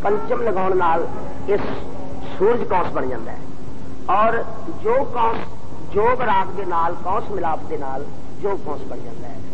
पंचम लगाने नाल इस सूरज कौस बन जाता है और जो कौस जोग राग के नाल कौस मिलाप के नाल जो कौस बन जाता है।